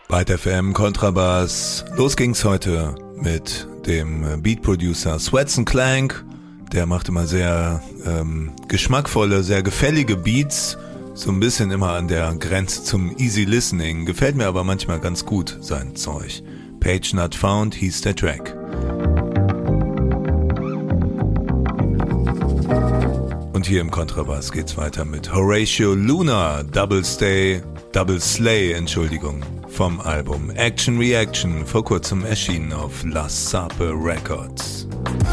Byte FM Kontrabass. Los ging's heute mit dem Beat-Producer Sweats & Clank. Der macht immer sehr geschmackvolle, sehr gefällige Beats. So ein bisschen immer an der Grenze zum Easy Listening. Gefällt mir aber manchmal ganz gut, sein Zeug. Page Not Found hieß der Track. Und hier im Kontrabass geht's weiter mit Horatio Luna, Double Slay, vom Album Action Reaction, vor kurzem erschienen auf La Sape Records.